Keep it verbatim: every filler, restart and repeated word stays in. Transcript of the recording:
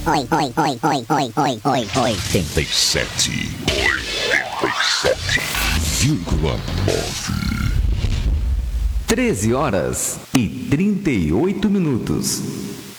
oi, oi, oi, oi, oi, oi, oi, oi. oitenta e sete. oitenta e sete vírgula nove. treze horas e trinta e oito minutos.